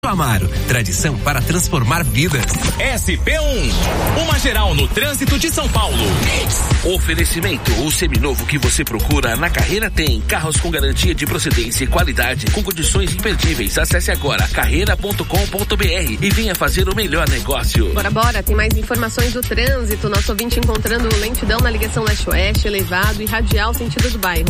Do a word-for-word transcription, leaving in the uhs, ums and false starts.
Amaro, tradição para transformar vidas. S P um, uma geral no trânsito de São Paulo. Oferecimento, o seminovo que você procura na Carreira tem. Carros com garantia de procedência e qualidade, com condições imperdíveis. Acesse agora carreira ponto com ponto br e venha fazer o melhor negócio. Bora, bora, tem mais informações do trânsito. Nosso ouvinte encontrando lentidão na ligação leste-oeste, elevado e radial sentido do bairro.